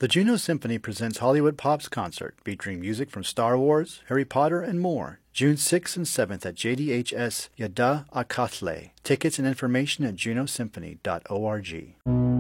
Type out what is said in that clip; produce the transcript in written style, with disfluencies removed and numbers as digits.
The Juno Symphony presents Hollywood Pop's concert, featuring music from Star Wars, Harry Potter, and more. June 6th and 7th at JDHS Yada Akatle. Tickets and information at junosymphony.org.